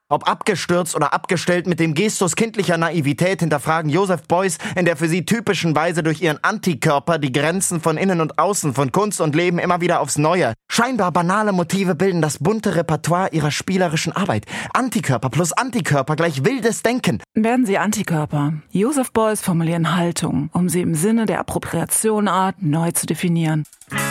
Ob abgestürzt oder abgestellt, mit dem Gestus kindlicher Naivität hinterfragen Joseph Beuys in der für sie typischen Weise durch ihren Antikörper die Grenzen von Innen und Außen, von Kunst und Leben immer wieder aufs Neue. Scheinbar banale Motive bilden das bunte Repertoire ihrer spielerischen Arbeit. Antikörper plus Antikörper gleich wildes Denken. Werden sie Antikörper. Joseph Beuys formulieren Haltung, um sie im Sinne der Appropriationart neu zu definieren.